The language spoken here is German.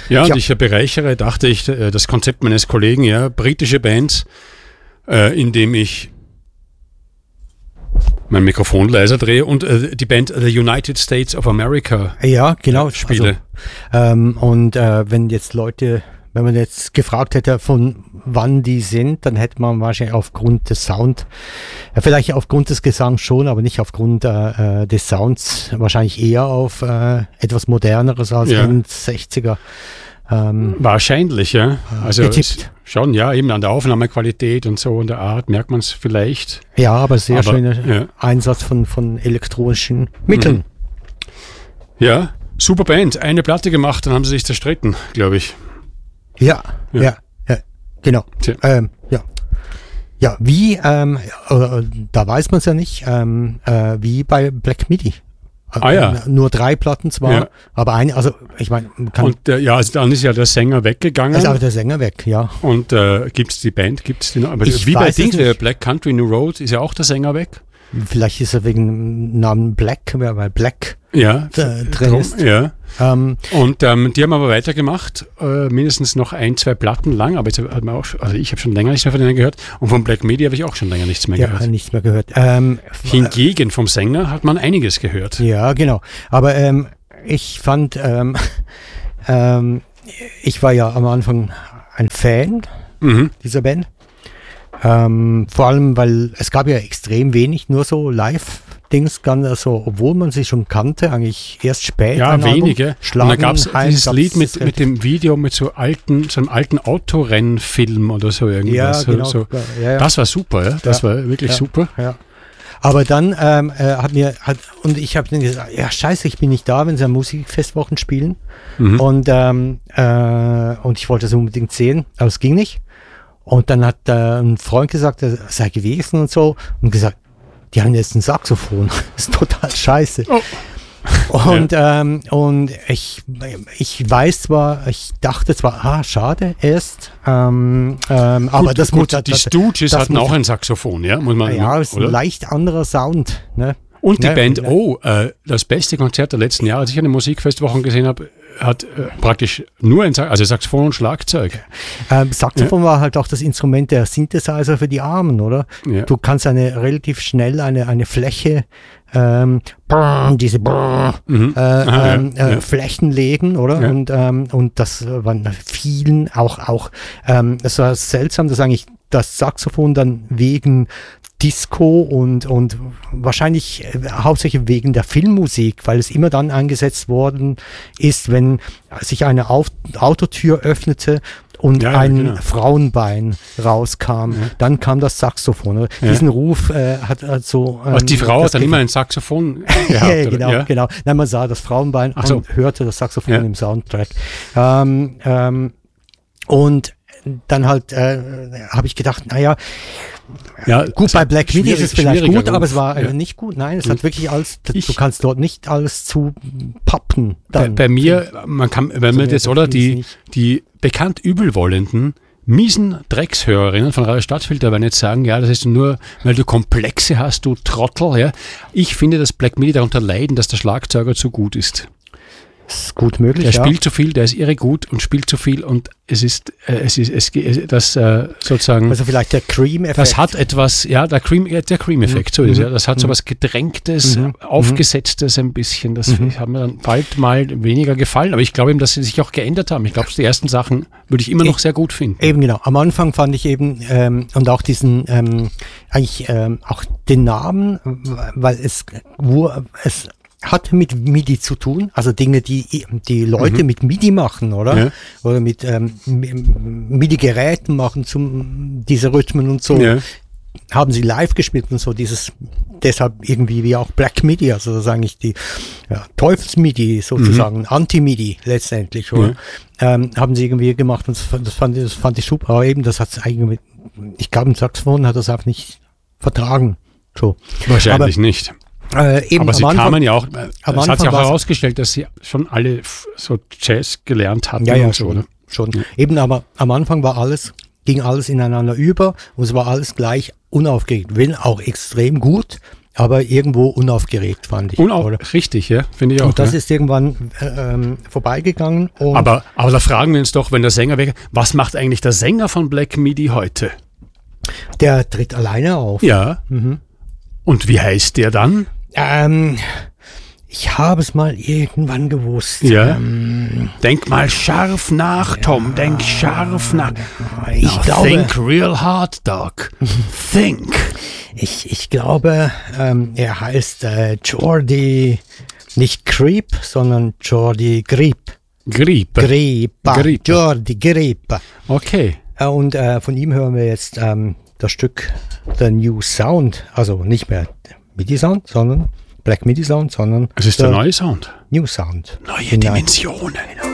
Ja, und ich bereichere, dachte ich, das Konzept meines Kollegen, ja, britische Bands, indem ich mein Mikrofon leiser drehe und die Band The United States of America spiele. Wenn man jetzt gefragt hätte, von wann die sind, dann hätte man wahrscheinlich aufgrund des Sound, vielleicht aufgrund des Gesangs schon, aber nicht aufgrund des Sounds, wahrscheinlich eher auf etwas moderneres als in 60er. Wahrscheinlich, ja. Also schon, ja, eben an der Aufnahmequalität und so und der Art merkt man es vielleicht. Ja, aber schöner Einsatz von elektronischen Mitteln. Ja, super Band. Eine Platte gemacht, dann haben sie sich zerstritten, glaube ich. Ja, genau. Wie, da weiß man es ja nicht, wie bei Black Midi. Nur 3 Platten zwar, aber eine, also ich meine, man kann... Und also dann ist ja der Sänger weggegangen. Also der Sänger weg, ja. Und gibt es die noch? Aber wie bei Black Country New Road ist ja auch der Sänger weg. Vielleicht ist er wegen dem Namen Black, weil Black drin ist. Ja. Und die haben aber weitergemacht, mindestens noch 1-2 Platten lang, aber jetzt hat man ich habe schon länger nichts mehr von denen gehört und von Black Midi habe ich auch schon länger nichts mehr gehört. Ja, nichts mehr gehört. Hingegen vom Sänger hat man einiges gehört. Ja, genau. Aber ich fand, ich war ja am Anfang ein Fan dieser Band. Vor allem, weil es gab ja extrem wenig, nur so Live-Dings, also, obwohl man sie schon kannte, eigentlich erst später. Ja, wenige. Und da gab es dieses Lied mit dem Video, mit so einem alten Autorennfilm oder so irgendwas. Ja, genau. Das war super, ja. Das war wirklich super. Ja. Aber dann und ich habe dann gesagt, ja scheiße, ich bin nicht da, wenn sie am Musikfestwochen spielen. Und ich wollte es unbedingt sehen, aber es ging nicht. Und dann hat ein Freund gesagt, er sei gewesen und so, und gesagt, die haben jetzt ein Saxophon. Das ist total scheiße. Oh. Und ich weiß zwar, ich dachte zwar, schade erst, aber das muss... Die Stooges hatten auch ein Saxophon, ja? Muss man, ist ein leicht anderer Sound, ne? Und die Band, das beste Konzert der letzten Jahre, als ich eine Musikfestwochen gesehen habe, hat praktisch nur ein Saxophon und Schlagzeug. Saxophon war halt auch das Instrument der Synthesizer für die Armen, oder? Ja. Du kannst relativ schnell eine Fläche, Flächen legen, oder? Ja. Und das waren vielen auch es war seltsam, dass eigentlich das Saxophon dann wegen Disco und wahrscheinlich hauptsächlich wegen der Filmmusik, weil es immer dann eingesetzt worden ist, wenn sich eine Autotür öffnete und ein Frauenbein rauskam, dann kam das Saxophon. Ja. Diesen Ruf hat so... die Frau hat dann immer ein Saxophon gehabt, genau. Nein, man sah das Frauenbein und hörte das Saxophon im Soundtrack. Und dann halt habe ich gedacht, gut, bei Black Midi ist es vielleicht gut, aber es war nicht gut. Nein, es hat wirklich alles, du kannst dort nicht alles zu pappen. Bei mir, die bekannt übelwollenden, miesen Dreckshörerinnen von Radio Stadtfilter werden jetzt sagen, das ist nur, weil du Komplexe hast, du Trottel. Ja. Ich finde, dass Black Midi darunter leiden, dass der Schlagzeuger zu gut ist. Das ist gut möglich, Der spielt zu viel, der ist irre gut und spielt zu viel und sozusagen... Also vielleicht der Cream-Effekt. Das hat etwas, der Cream-Effekt, so ist es, das hat so was Gedrängtes, Aufgesetztes ein bisschen, das hat mir dann bald mal weniger gefallen, aber ich glaube eben, dass sie sich auch geändert haben. Ich glaube, die ersten Sachen würde ich immer noch sehr gut finden. Eben genau, am Anfang fand ich eben, und auch diesen, auch den Namen, weil es hat mit MIDI zu tun, also Dinge, die Leute mit MIDI machen, oder? Ja. Oder mit MIDI-Geräten machen, diese Rhythmen und so. Ja. Haben sie live gespielt und so, deshalb irgendwie wie auch Black Midi, also das ist eigentlich die Teufels-MIDI sozusagen, Anti-MIDI letztendlich, oder? Ja. Haben sie irgendwie gemacht und das fand ich super, aber eben, das hat eigentlich, ich glaube, ein Saxophon hat das auch nicht vertragen. So. Wahrscheinlich nicht. Aber sie kamen ja auch, es hat sich auch herausgestellt, dass sie schon alle so Jazz gelernt hatten. Ja, so, oder? Schon. Ja. Eben, aber am Anfang ging alles ineinander über und es war alles gleich unaufgeregt, wenn auch extrem gut, aber irgendwo unaufgeregt, fand ich. Richtig, ja, finde ich auch. Und das ist irgendwann vorbeigegangen. Und aber da fragen wir uns doch, wenn der Sänger weg, was macht eigentlich der Sänger von Black Midi heute? Der tritt alleine auf. Ja. Und wie heißt der dann? Ich habe es mal irgendwann gewusst. Ja. Denk mal scharf nach, Tom. Denk scharf nach. Ich glaube, think real hard, Doc. Think. Ich glaube, er heißt Jordi, nicht Creep, sondern Jordi Griep. Griep. Jordi Griep. Okay. Und von ihm hören wir jetzt das Stück The New Sound. Also nicht mehr MIDI Sound, sondern Black Midi Sound, sondern es ist der neue Sound. New Sound. Neue Dimensionen.